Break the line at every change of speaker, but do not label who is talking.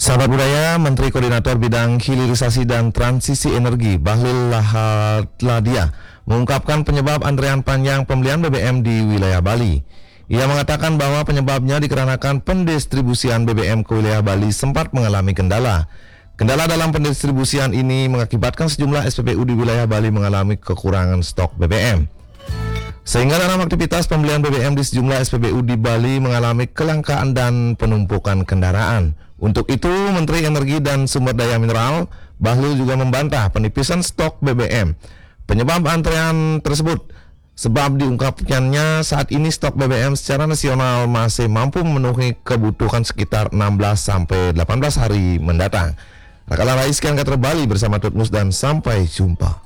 Sahabat budaya, Menteri Koordinator Bidang Hilirisasi dan Transisi Energi Bahlil Lahadalia mengungkapkan penyebab antrean panjang pembelian BBM di wilayah Bali. Ia mengatakan bahwa penyebabnya dikarenakan pendistribusian BBM ke wilayah Bali sempat mengalami kendala. Kendala dalam pendistribusian ini mengakibatkan sejumlah SPBU di wilayah Bali mengalami kekurangan stok BBM. Sehingga dalam aktivitas pembelian BBM di sejumlah SPBU di Bali mengalami kelangkaan dan penumpukan kendaraan. Untuk itu, Menteri Energi dan Sumber Daya Mineral Bahlil juga membantah penipisan stok BBM. Penyebab antrean tersebut sebab diungkapkannya saat ini stok BBM secara nasional masih mampu memenuhi kebutuhan sekitar 16-18 hari mendatang. Rakalah sekian kata Bali bersama Tutmus dan sampai jumpa.